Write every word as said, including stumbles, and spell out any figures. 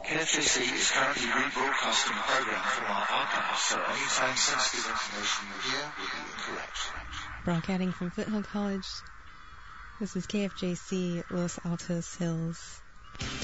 K F J C is currently rebroadcasting a program from our archives, so any time-sensitive information you hear will be incorrect. Broadcasting from Foothill College, this is K F J C Los Altos Hills.